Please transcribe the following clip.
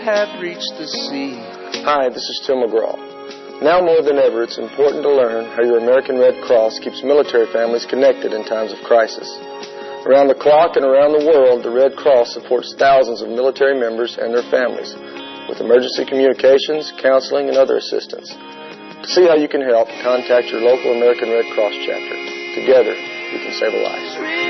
have reached the sea. Hi, this is Tim McGraw. Now more than ever, it's important to learn how your American Red Cross keeps military families connected in times of crisis. Around the clock and around the world, the Red Cross supports thousands of military members and their families with emergency communications, counseling, and other assistance. To see how you can help, contact your local American Red Cross chapter. Together, we can save a life.